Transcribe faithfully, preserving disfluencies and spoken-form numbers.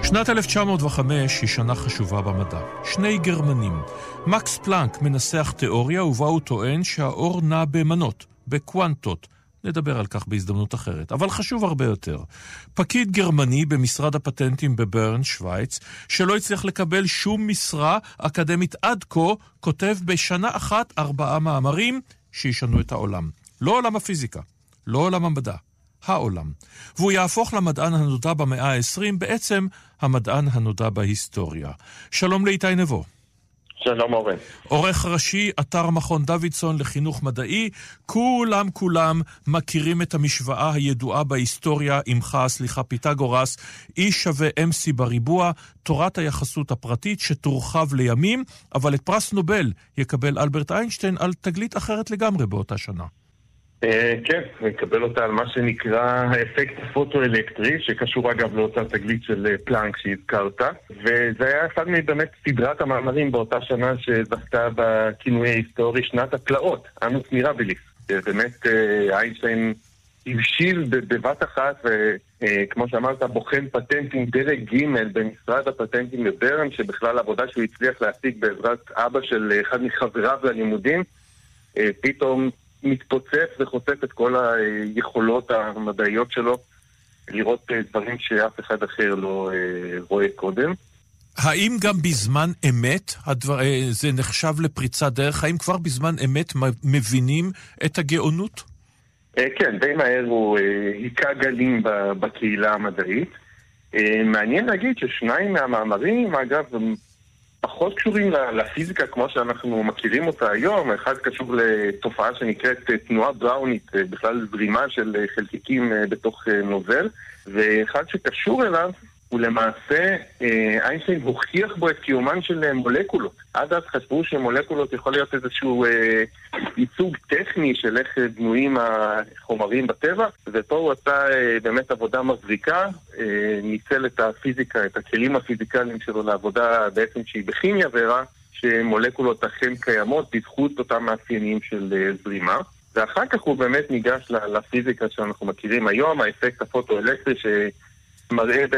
שנת אלף תשע מאות וחמש היא שנה חשובה במדע. שני גרמנים. מקס פלנק מנסח תיאוריה ובה הוא טוען שהאור נע במנות, בקוונטות. נדבר על כך בהזדמנות אחרת, אבל חשוב הרבה יותר. פקיד גרמני במשרד הפטנטים בברן, שוויץ, שלא הצליח לקבל שום משרה אקדמית עד כה, כותב בשנה אחת ארבעה מאמרים שישנו את העולם. לא עולם הפיזיקה, לא עולם המדע, העולם. והוא יהפוך למדען הנודע במאה ה-עשרים, בעצם המדען הנודע בהיסטוריה. שלום לאיתי נבו. שלום אורן. עורך ראשי, אתר מכון דוידסון לחינוך מדעי. כולם כולם מכירים את המשוואה הידועה בהיסטוריה, עמך סליחה פיתגורס, E שווה M C בריבוע, תורת היחסות הפרטית שתורחב לימים, אבל את פרס נובל יקבל אלברט איינשטיין על תגלית אחרת לגמרי באותה שנה. כן, נקבל אותה על מה שנקרא האפקט הפוטואלקטרי, שקשור אגב לאותה תגלית של פלנק שהזכרת, וזה היה אחד מבאמת סדרת המאמרים באותה שנה שזכתה בכינוי ההיסטורי שנת הפלאות, אנוס מירביליס. באמת איינשטיין הבשיל בבת אחת, וכמו שאמרת, בוחן פטנטים דרג ג' במשרד הפטנטים בברן, שבכלל העבודה שהוא הצליח להשיג בעזרת אבא של אחד מחבריו ללימודים, פתאום מתפוצץ וחושף את כל היכולות המדעיות שלו, לראות דברים שאף אחד אחר לא רואה קודם. האם גם בזמן אמת הדבר, זה נחשב לפריצת דרך? האם כבר בזמן אמת מבינים את הגאונות? כן, די מהר הוא היכה גלים בקהילה המדעית. מעניין להגיד ששניים מהמאמרים, אגב, פחות קשורים לפיזיקה כמו שאנחנו מכירים אותה היום. אחד קשור לתופעה שנקראת תנועה בראונית, בכלל זרימה של חלקיקים בתוך נוזל, ואחד שקשור אליו הוא למעשה איינשטיין הוכיח בו את קיומן של מולקולות. עד אז חשבו שמולקולות יכול להיות איזשהו אה, ייצוג טכני של איך בנויים החומרים בטבע, ופה הוא עשה אה, באמת עבודה מבריקה, אה, ניצל את הפיזיקה, את הכלים הפיזיקליים שלו לעבודה בעצם שהיא בכימיה, והראה שמולקולות אכן קיימות בזכות אותם מאפיינים של אה, זרימה. ואחר כך הוא באמת ניגש לפיזיקה שאנחנו מכירים היום, האפקט הפוטואלקטרי שמראה